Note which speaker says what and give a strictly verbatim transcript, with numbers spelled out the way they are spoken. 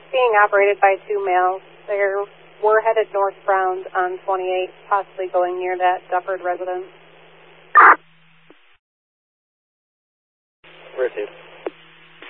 Speaker 1: being operated by two males. They're, we're headed northbound on twenty-eight, possibly going near that Dufford residence.
Speaker 2: Where to?